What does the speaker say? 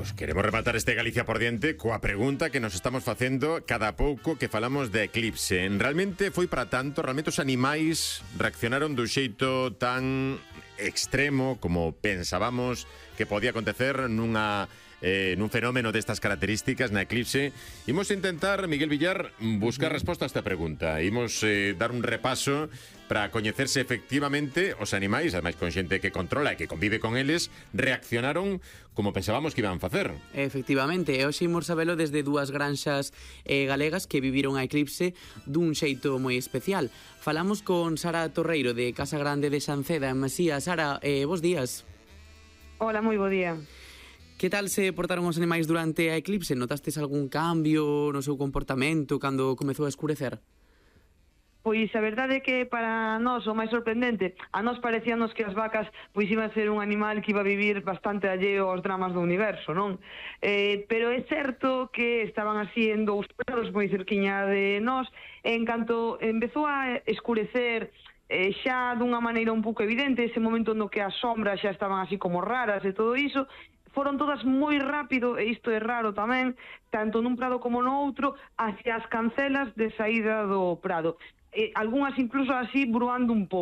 Queremos rematar este Galicia por diante coa pregunta que nos estamos facendo cada pouco que falamos de eclipse. Realmente foi para tanto? Realmente os animais reaccionaron dun xeito tan extremo como pensábamos que podía acontecer nun fenómeno destas características na eclipse? Imos intentar, Miguel Villar, buscar resposta a esta pregunta. Imos dar un repaso para coñecerse efectivamente os animais, ademais con xente que controla e que convive con eles, reaccionaron como pensábamos que iban facer. Efectivamente, e hoxe imos sabelo desde dúas granxas galegas que viviron a eclipse dun xeito moi especial. Falamos con Sara Torreiro de Casa Grande de Sanceda, en Masía. Sara, bos días. Hola, moi bo día. Que tal se portaron os animais durante a eclipse? Notastes algún cambio no seu comportamento cando comezou a escurecer? Pois a verdade é que para nós o máis sorprendente, a nós parecíanos que as vacas pois iban a ser un animal que iba a vivir bastante alleo aos dramas do universo, non? Pero é certo que estaban así en dous prados moi cerquiña de nós, e en canto empezou a escurecer xa dunha maneira un pouco evidente, ese momento no que as sombras xa estaban así como raras e todo iso, foron todas moi rápido, e isto é raro tamén, tanto nun prado como no outro, hacia as cancelas de saída do prado. Algúnas incluso así bruando un pouco.